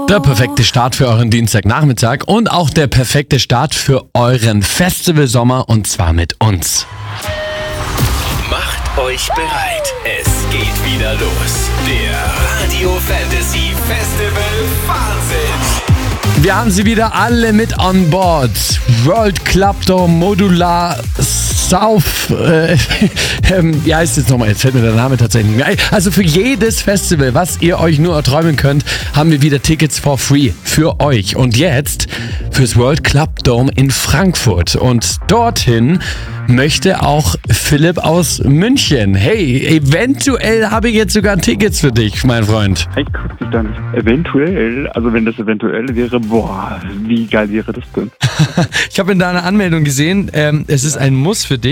Der perfekte Start für euren Dienstagnachmittag und auch der perfekte Start für euren Festivalsommer und zwar mit uns. Macht euch bereit, es geht wieder los. Der Radio Fantasy Festival Wahnsinn. Wir haben sie wieder alle mit on board. World Club Dome Modular South. Wie heißt es jetzt nochmal? Jetzt fällt mir der Name tatsächlich nicht mehr ein. Also für jedes Festival, was ihr euch nur erträumen könnt, haben wir wieder Tickets for free für euch. Und jetzt fürs World Club Dome in Frankfurt. Und dorthin möchte auch Philipp aus München. Hey, eventuell habe ich jetzt sogar Tickets für dich, mein Freund. Ich gucke dich da nicht. Eventuell, also wenn das eventuell wäre, boah, wie geil wäre das denn? Ich habe in deiner Anmeldung gesehen, es ist ein Muss für dich.